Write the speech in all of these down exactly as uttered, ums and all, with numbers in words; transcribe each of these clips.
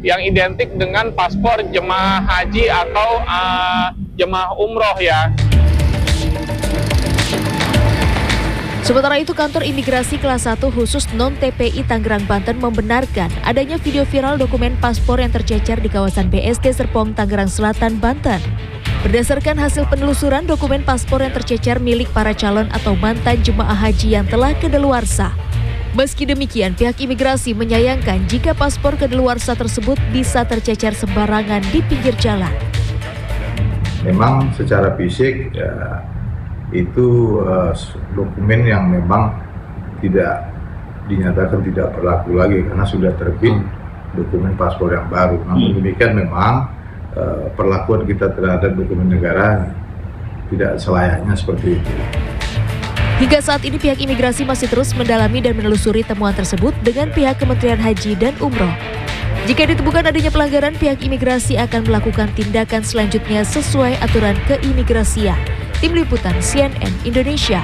yang identik dengan paspor jemaah haji atau uh, jemaah umroh ya. Sementara itu, kantor imigrasi kelas satu khusus non-T P I Tangerang, Banten membenarkan adanya video viral dokumen paspor yang tercecer di kawasan B S D Serpong, Tangerang Selatan, Banten. Berdasarkan hasil penelusuran, dokumen paspor yang tercecer milik para calon atau mantan jemaah haji yang telah kedaluarsa. Meski demikian, pihak imigrasi menyayangkan jika paspor kedaluarsa tersebut bisa tercecer sembarangan di pinggir jalan. Memang secara fisik ya, itu uh, dokumen yang memang tidak dinyatakan tidak berlaku lagi karena sudah terbit dokumen paspor yang baru. Namun demikian memang uh, perlakuan kita terhadap dokumen negara tidak selayaknya seperti itu. Hingga saat ini pihak imigrasi masih terus mendalami dan menelusuri temuan tersebut dengan pihak Kementerian Haji dan Umroh. Jika ditemukan adanya pelanggaran, pihak imigrasi akan melakukan tindakan selanjutnya sesuai aturan keimigrasian. Tim Liputan C N N Indonesia.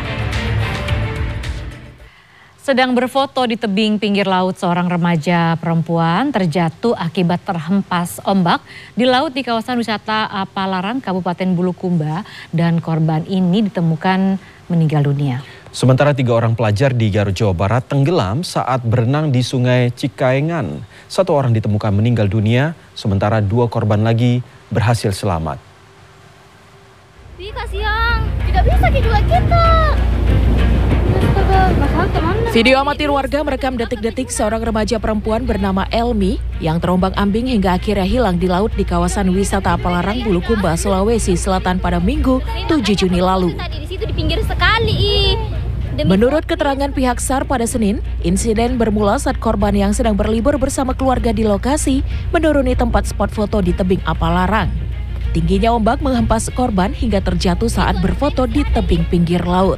Sedang berfoto di tebing pinggir laut, seorang remaja perempuan terjatuh akibat terhempas ombak di laut di kawasan wisata Palaran, Kabupaten Bulukumba, dan korban ini ditemukan meninggal dunia. Sementara tiga orang pelajar di Garut, Jawa Barat tenggelam saat berenang di Sungai Cikaengan. Satu orang ditemukan meninggal dunia, sementara dua korban lagi berhasil selamat. Ih, kasihan, tidak bisa juga kita. Video amatir warga merekam detik-detik seorang remaja perempuan bernama Elmi yang terombang-ambing hingga akhirnya hilang di laut di kawasan wisata Palaran, Bulukumba, Sulawesi Selatan pada Minggu tujuh Juni lalu. Tadi di situ di pinggir sekali. Menurut keterangan pihak S A R pada Senin, insiden bermula saat korban yang sedang berlibur bersama keluarga di lokasi menuruni tempat spot foto di tebing Apalarang. Tingginya ombak menghempas korban hingga terjatuh saat berfoto di tebing pinggir laut.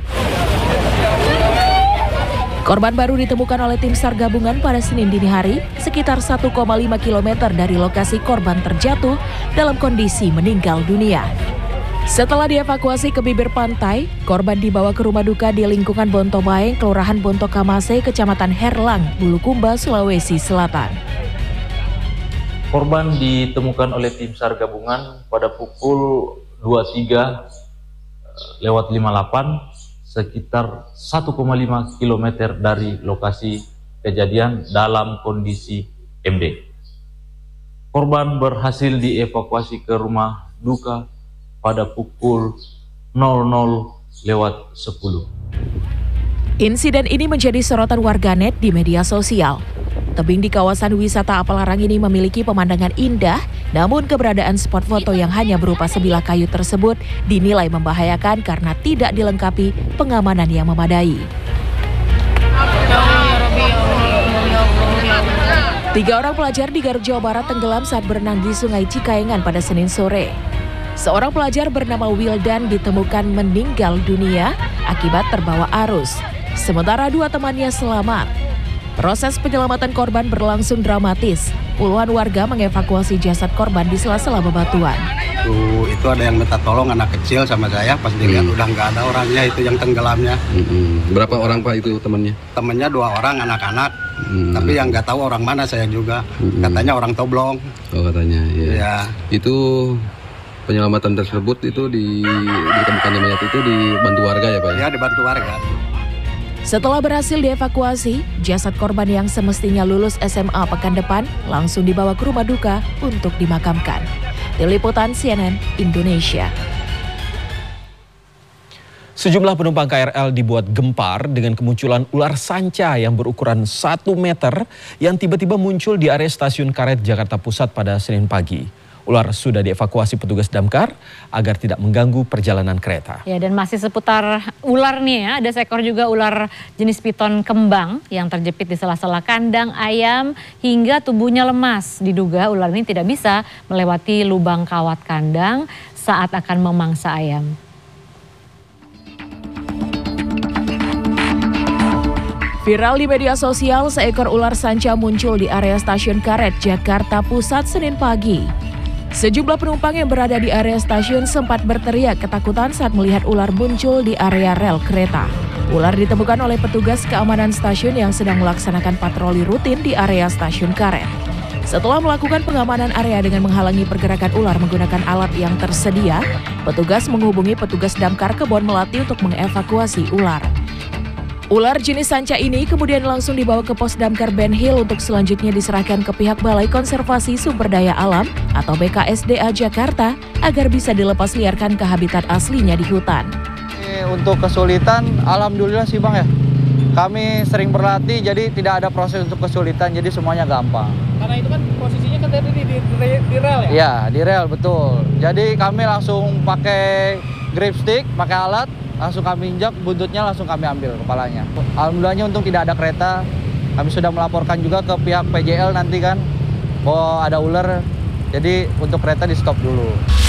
Korban baru ditemukan oleh tim S A R gabungan pada Senin dini hari, sekitar satu koma lima kilometer dari lokasi korban terjatuh dalam kondisi meninggal dunia. Setelah dievakuasi ke bibir pantai, korban dibawa ke rumah duka di lingkungan Bontobaeng, Kelurahan Bontokamase, Kecamatan Herlang, Bulukumba, Sulawesi Selatan. Korban ditemukan oleh tim S A R gabungan pada pukul dua puluh tiga lewat lima puluh delapan, sekitar satu koma lima kilometer dari lokasi kejadian dalam kondisi M D. Korban berhasil dievakuasi ke rumah duka pada pukul nol nol lewat sepuluh. Insiden ini menjadi sorotan warganet di media sosial. Tebing di kawasan wisata Apalarang ini memiliki pemandangan indah, namun keberadaan spot foto yang hanya berupa sebilah kayu tersebut dinilai membahayakan karena tidak dilengkapi pengamanan yang memadai. Tiga orang pelajar di Garut, Jawa Barat tenggelam saat berenang di Sungai Cikaengan pada Senin sore. Seorang pelajar bernama Wildan ditemukan meninggal dunia akibat terbawa arus, sementara dua temannya selamat. Proses penyelamatan korban berlangsung dramatis. Puluhan warga mengevakuasi jasad korban di sela-sela bebatuan. Tuh, itu ada yang minta tolong anak kecil sama saya, pas dilihat hmm. udah nggak ada orangnya, itu yang tenggelamnya. Hmm. Berapa orang Pak itu temannya? Temannya dua orang anak-anak, hmm. tapi yang nggak tahu orang mana saya juga. Hmm. Katanya orang Toblong. Oh katanya, ya. ya. Itu penyelamatan tersebut itu di ditemukannya mayat itu dibantu warga ya Pak? Ya, dibantu warga. Setelah berhasil dievakuasi, jasad korban yang semestinya lulus S M A pekan depan langsung dibawa ke rumah duka untuk dimakamkan. Tim Liputan C N N Indonesia. Sejumlah penumpang K R L dibuat gempar dengan kemunculan ular sanca yang berukuran satu meter yang tiba-tiba muncul di area stasiun Karet, Jakarta Pusat pada Senin pagi. Ular sudah dievakuasi petugas damkar agar tidak mengganggu perjalanan kereta. Ya, dan masih seputar ular nih ya, ada seekor juga ular jenis piton kembang yang terjepit di sela-sela kandang ayam hingga tubuhnya lemas. Diduga ular ini tidak bisa melewati lubang kawat kandang saat akan memangsa ayam. Viral di media sosial, seekor ular sanca muncul di area stasiun Karet, Jakarta Pusat Senin pagi. Sejumlah penumpang yang berada di area stasiun sempat berteriak ketakutan saat melihat ular muncul di area rel kereta. Ular ditemukan oleh petugas keamanan stasiun yang sedang melaksanakan patroli rutin di area stasiun Karet. Setelah melakukan pengamanan area dengan menghalangi pergerakan ular menggunakan alat yang tersedia, petugas menghubungi petugas damkar Kebon Melati untuk mengevakuasi ular. Ular jenis sanca ini kemudian langsung dibawa ke pos damkar Ben Hill untuk selanjutnya diserahkan ke pihak Balai Konservasi Sumber Daya Alam atau B K S D A Jakarta agar bisa dilepas liarkan ke habitat aslinya di hutan. Untuk kesulitan, alhamdulillah sih Bang ya. Kami sering berlatih, jadi tidak ada proses untuk kesulitan, jadi semuanya gampang. Karena itu kan posisinya kan tadi di, di, di, di rel ya? Iya, di rel, betul. Jadi kami langsung pakai grip stick, pakai alat, langsung kami injak, buntutnya langsung kami ambil kepalanya. Alhamdulillahnya untung tidak ada kereta. Kami sudah melaporkan juga ke pihak P J L nanti kan, bahwa ada ular, jadi untuk kereta di stop dulu.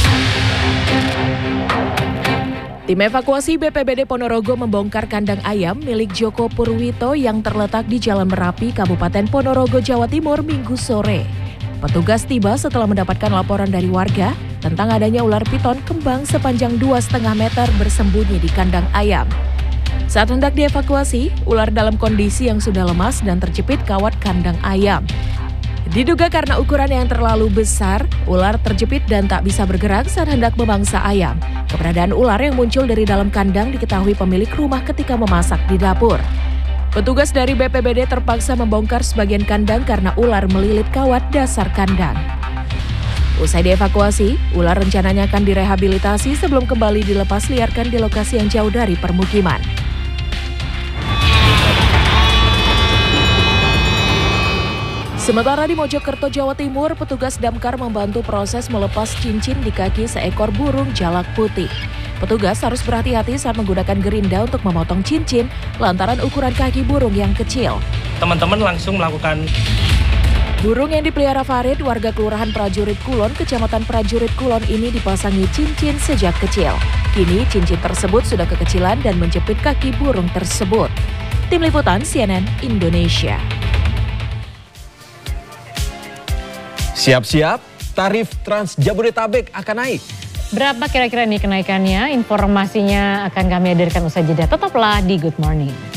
Tim evakuasi B P B D Ponorogo membongkar kandang ayam milik Joko Purwito yang terletak di Jalan Merapi, Kabupaten Ponorogo, Jawa Timur, Minggu sore. Petugas tiba setelah mendapatkan laporan dari warga tentang adanya ular piton kembang sepanjang dua koma lima meter bersembunyi di kandang ayam. Saat hendak dievakuasi, ular dalam kondisi yang sudah lemas dan terjepit kawat kandang ayam. Diduga karena ukuran yang terlalu besar, ular terjepit dan tak bisa bergerak saat hendak memangsa ayam. Keberadaan ular yang muncul dari dalam kandang diketahui pemilik rumah ketika memasak di dapur. Petugas dari B P B D terpaksa membongkar sebagian kandang karena ular melilit kawat dasar kandang. Usai dievakuasi, ular rencananya akan direhabilitasi sebelum kembali dilepas liarkan di lokasi yang jauh dari permukiman. Sementara di Mojokerto, Jawa Timur, petugas damkar membantu proses melepas cincin di kaki seekor burung jalak putih. Petugas harus berhati-hati saat menggunakan gerinda untuk memotong cincin lantaran ukuran kaki burung yang kecil. Teman-teman langsung melakukan. Burung yang dipelihara Farid, warga Kelurahan Prajurit Kulon, Kecamatan Prajurit Kulon ini dipasangi cincin sejak kecil. Kini cincin tersebut sudah kekecilan dan menjepit kaki burung tersebut. Tim Liputan C N N Indonesia. Siap-siap, tarif Trans Jabodetabek akan naik. Berapa kira-kira nih kenaikannya? Informasinya akan kami hadirkan usai jeda. Tetaplah di Good Morning.